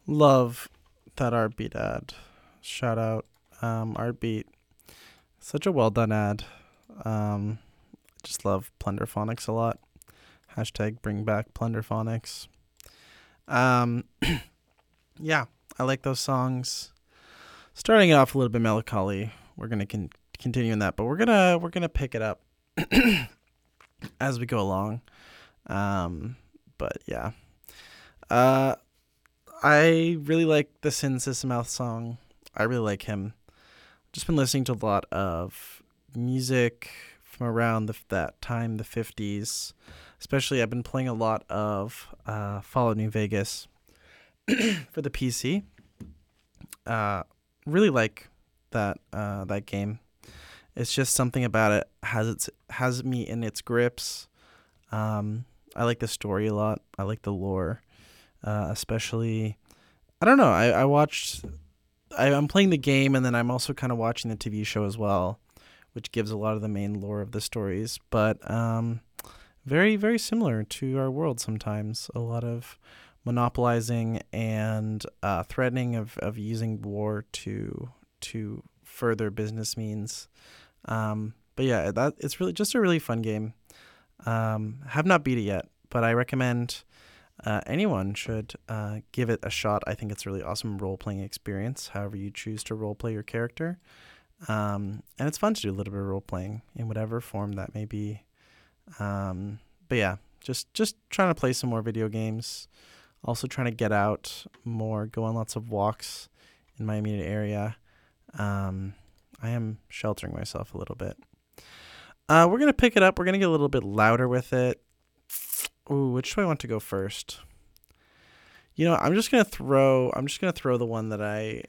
Love that art beat ad. Shout out, art beat. Such a well done ad. Um, just love Plunderphonics a lot. Hashtag bring back Plunderphonics. Um, yeah, I like those songs. Starting it off a little bit melancholy. We're gonna continue in that, but we're gonna pick it up as we go along. But yeah, uh, I really like the Sin System Mouth song. I really like him. Just been listening to a lot of music from around that time, the 50s. Especially, I've been playing a lot of Fallout New Vegas for the PC. Uh, really like that game. It's just something about it has me in its grips. I like the story a lot. I like the lore, especially. I don't know. I watched. I'm playing the game, and then I'm also kind of watching the TV show as well, which gives a lot of the main lore of the stories. But very very similar to our world sometimes. A lot of monopolizing and threatening of using war to further business means. But yeah, that it's really just a really fun game. Have not beat it yet, but I recommend anyone should give it a shot. I think it's a really awesome role playing experience, however you choose to role play your character. And it's fun to do a little bit of role playing in whatever form that may be. But yeah, just trying to play some more video games. Also trying to get out more, go on lots of walks in my immediate area. I am sheltering myself a little bit. We're gonna pick it up. We're gonna get a little bit louder with it. Ooh, which do I want to go first? I'm just gonna throw the one that I